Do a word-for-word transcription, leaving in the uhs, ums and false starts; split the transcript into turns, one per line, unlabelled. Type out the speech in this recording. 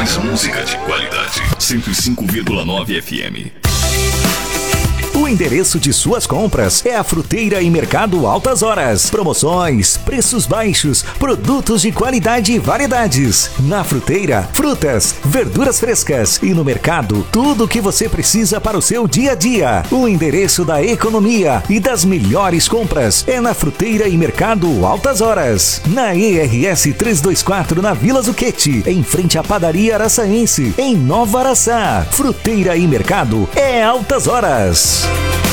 mais música de qualidade. cento e cinco vírgula nove F M.
O endereço de suas compras é a Fruteira e Mercado Altas Horas. Promoções, preços baixos, produtos de qualidade e variedades. Na Fruteira, frutas, verduras frescas e no mercado, tudo o que você precisa para o seu dia a dia. O endereço da economia e das melhores compras é na Fruteira e Mercado Altas Horas. Na E R S trezentos e vinte e quatro, na Vila Zucchetti, em frente à Padaria Araçaense, em Nova Araçá. Fruteira e Mercado é Altas Horas.